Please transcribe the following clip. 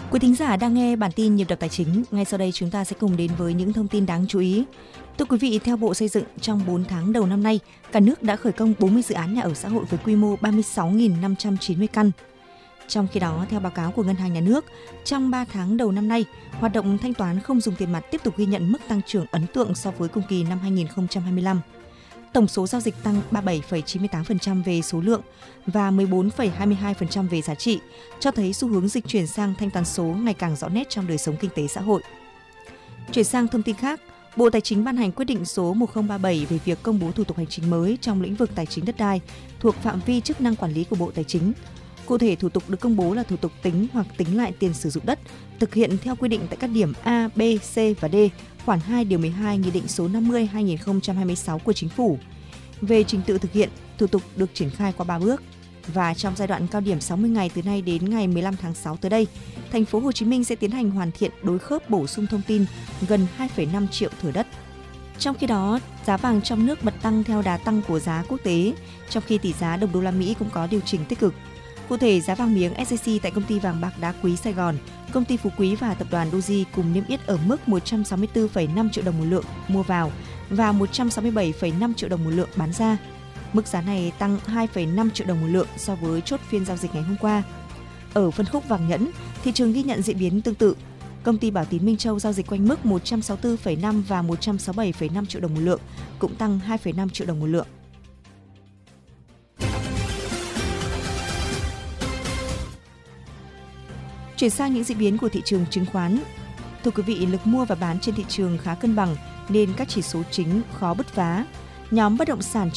Quý thính giả đang nghe bản tin nhịp đập tài chính. Ngay sau đây chúng ta sẽ cùng đến với những thông tin đáng chú ý. Thưa quý vị, theo Bộ Xây dựng, trong 4 tháng đầu năm nay, cả nước đã khởi công 40 dự án nhà ở xã hội với quy mô 36.590 căn. Trong khi đó, theo báo cáo của Ngân hàng Nhà nước, trong 3 tháng đầu năm nay, hoạt động thanh toán không dùng tiền mặt tiếp tục ghi nhận mức tăng trưởng ấn tượng so với cùng kỳ năm 2025. Tổng số giao dịch tăng 37,98% về số lượng và 14,22% về giá trị, cho thấy xu hướng dịch chuyển sang thanh toán số ngày càng rõ nét trong đời sống kinh tế xã hội. Chuyển sang thông tin khác, Bộ Tài chính ban hành quyết định số 1037 về việc công bố thủ tục hành chính mới trong lĩnh vực tài chính đất đai thuộc phạm vi chức năng quản lý của Bộ Tài chính. Cụ thể, thủ tục được công bố là thủ tục tính hoặc tính lại tiền sử dụng đất, thực hiện theo quy định tại các điểm A, B, C và D, khoản 2 điều 12 Nghị định số 50/2026 của Chính phủ. Về trình tự thực hiện, thủ tục được triển khai qua 3 bước. Và trong giai đoạn cao điểm 60 ngày từ nay đến ngày 15 tháng 6 tới đây, thành phố Hồ Chí Minh sẽ tiến hành hoàn thiện đối khớp bổ sung thông tin gần 2,5 triệu thửa đất. Trong khi đó, giá vàng trong nước bật tăng theo đà tăng của giá quốc tế, trong khi tỷ giá đồng đô la Mỹ cũng có điều chỉnh tích cực. Cụ thể, giá vàng miếng SJC tại công ty vàng bạc đá quý Sài Gòn, công ty Phú Quý và tập đoàn Doji cùng niêm yết ở mức 164,5 triệu đồng một lượng mua vào và 167,5 triệu đồng một lượng bán ra. Mức giá này tăng 2,5 triệu đồng một lượng so với chốt phiên giao dịch ngày hôm qua. Ở phân khúc vàng nhẫn, thị trường ghi nhận diễn biến tương tự. Công ty Bảo Tín Minh Châu giao dịch quanh mức 164,5 và 167,5 triệu đồng một lượng, cũng tăng 2,5 triệu đồng một lượng. Chuyển sang những diễn biến của thị trường chứng khoán. Thưa quý vị, lực mua và bán trên thị trường khá cân bằng nên các chỉ số chính khó bứt phá. Nhóm bất động sản